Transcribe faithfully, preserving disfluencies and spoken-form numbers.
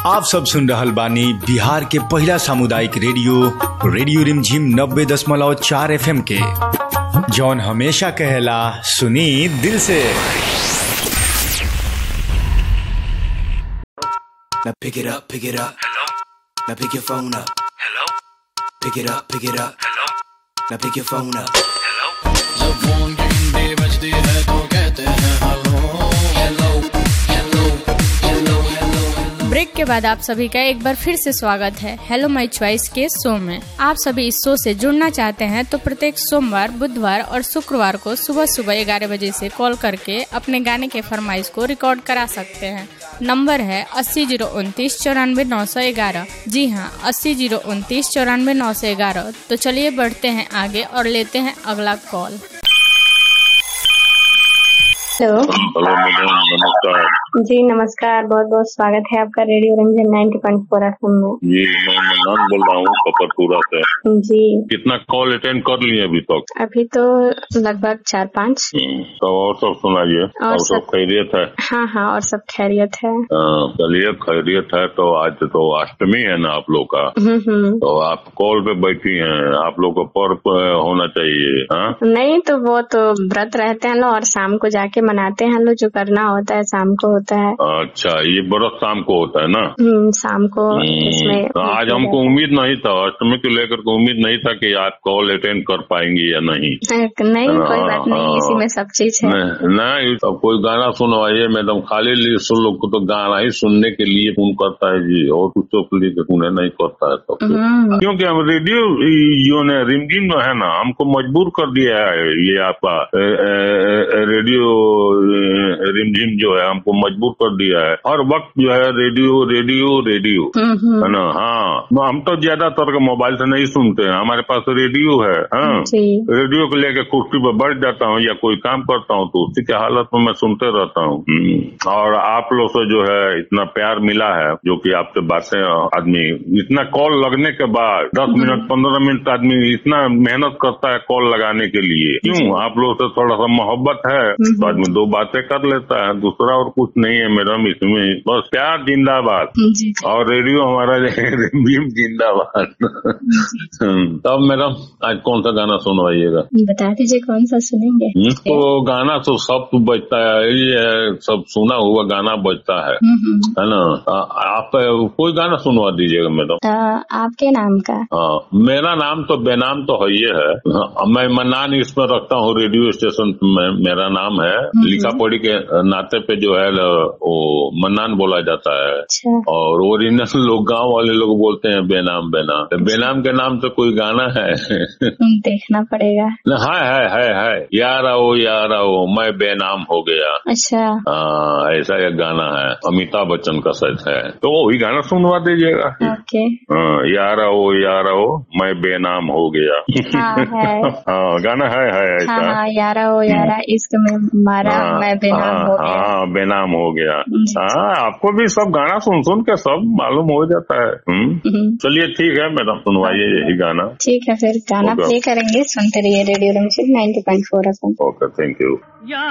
आप सब सुन रहल बानी बिहार के पहला सामुदायिक रेडियो रेडियो रिमझिम नब्बे दशमलव चार एफ एम के, जौन हमेशा कहेला सुनी दिल से। Now pick it up, pick it up. Hello. Now pick your phone up. Hello. Pick it up, pick it up. Hello. Now pick your phone up. Hello. जब फोन की घंटी बजती है तो कहते हैं hello hello hello hello hello. Break के बाद आप सभी का एक बार फिर से स्वागत है हेलो माय चॉइस के शो में। आप सभी इस शो से जुड़ना चाहते हैं तो प्रत्येक सोमवार, बुधवार और शुक्रवार को सुबह सुबह ग्यारह बजे से कॉल करके अपने गाने के फरमाइश को रिकॉर्ड करा सकते हैं। नंबर है अस्सी जीरो उनतीस चौरानवे नौ सौ ग्यारह। जी हाँ, अस्सी जीरो उनतीस चौरानवे नौ सौ ग्यारह। तो चलिए बढ़ते हैं आगे और लेते हैं अगला कॉल। हेलो हेलो नमस्कार। जी नमस्कार, बहुत बहुत स्वागत है आपका रेडियो रंजन नब्बे पॉइंट चार एफ एम में। जी मैं मन्नान बोल रहा हूँ कपरपुरा से। जी कितना कॉल अटेंड कर लिए अभी तक? अभी तो लगभग चार पाँच। तो और सब सुनाइए। और, और सब खैरियत है? हाँ हाँ, और सब खैरियत है। चलिए खैरियत है। तो आज तो अष्टमी है ना आप लोग का, तो आप कॉल पे बैठी हैं, आप लोग को पर्व होना चाहिए। हाँ नहीं तो वो तो व्रत रहते हैं लोग और शाम को जाके मनाते हैं लोग, जो करना होता है शाम को होता है। अच्छा, ये व्रत शाम को होता है ना? शाम को। इसमें तो आज हमको उम्मीद नहीं था, अष्टमी को लेकर के उम्मीद नहीं था कि आप कॉल अटेंड कर पाएंगी या नहीं। नहीं कोई बात नहीं, इसी में सब चीज है। नहीं तो कोई गाना सुनवाइए मैडम। खाली लोग को तो गाना ही सुनने के लिए फोन करता है जी, और कुछ तो लिए उन्हें नहीं करता है सब। क्योंकि हम रेडियो जो ने रिमझिम जो है ना, हमको मजबूर कर दिया है। ये आपका रेडियो रिमझिम जो है हमको मजबूर कर दिया है। हर वक्त जो है रेडियो रेडियो रेडियो है ना। हाँ, हम तो ज्यादातर के मोबाइल से नहीं सुनते हैं, हमारे पास रेडियो है। हाँ, रेडियो को लेकर कुर्सी पर बैठ जाता हूँ या कोई काम करता हूँ तो उसी के हालत में मैं सुनते रहता हूँ। और आप लोग से जो है इतना प्यार मिला है, जो कि आपसे बातें आदमी इतना कॉल लगने के बाद दस मिनट पंद्रह मिनट आदमी इतना मेहनत करता है कॉल लगाने के लिए। क्यों? आप लोग से थोड़ा सा मोहब्बत है तो आदमी दो बातें कर लेता है, दूसरा और कुछ नहीं है मैडम इसमें। बस प्यार जिंदाबाद और रेडियो हमारा रिमझिम जिंदाबाद। तब मैडम आज कौन सा गाना सुनवाइएगा? बता दीजिए कौन सा सुनेंगे। तो गाना तो सब बजता है, ये सब सुना हुआ गाना बजता है है ना। आप कोई गाना सुनवा दीजिएगा मैडम। आपके नाम का? हाँ, मेरा नाम तो बेनाम तो है ये है। मैं मन्नान इसमें रखता हूँ, रेडियो स्टेशन में मेरा नाम है। लिखा पढ़ी के नाते पे जो है वो मन्नान बोला जाता है। अच्छा। और ओरिजिनल लोग गांव वाले लोग बोलते हैं बेनाम बेनाम। तो बेनाम के नाम से कोई गाना है? देखना पड़ेगा। है है है है यार आओ यार आओ मैं बेनाम हो गया। अच्छा। हाँ, ऐसा एक गाना है, अमिताभ बच्चन का शायद है, तो वही गाना सुनवा दीजिएगा। ओके। हाँ, यार आओ यार आओ मैं बेनाम हो गया। हाँ है। हाँ गाना है है ऐसा। हाँ, हाँ, यारा हो यारा इश्क में मारा मैं बेनाम हो गया। हाँ बेनाम हो गया। हाँ, आपको भी सब गाना सुन सुन के सब मालूम हो जाता है। चलिए ठीक है मैडम, सुनवाइए यही गाना। ठीक है, फिर गाना प्ले करेंगे, सुनते रहिए रेडियो रिमझिम नब्बे पॉइंट चार F M. Okay, thank you.